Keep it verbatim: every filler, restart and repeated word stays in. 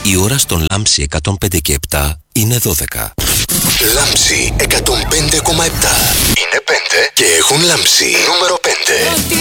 Η ώρα στον Λάμψη εκατόν πέντε και επτά είναι δώδεκα. Λάμψη εκατόν πέντε κόμμα επτά. Είναι πέντε και έχουν λάμψει. Νούμερο πέντε.